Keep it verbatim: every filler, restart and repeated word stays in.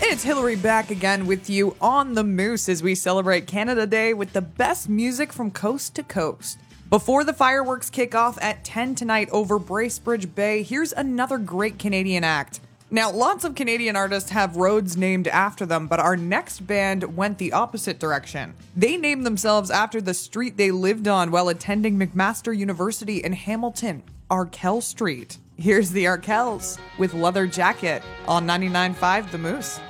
It's Hillary back again with you on The Moose as we celebrate Canada Day with the best music from coast to coast. Before the fireworks kick off at ten tonight over Bracebridge Bay, here's another great Canadian act. Now, lots of Canadian artists have roads named after them, but our next band went the opposite direction. They named themselves after the street they lived on while attending McMaster University in Hamilton, Arkell Street. Here's the Arkells with Leather Jacket on ninety-nine point five The Moose.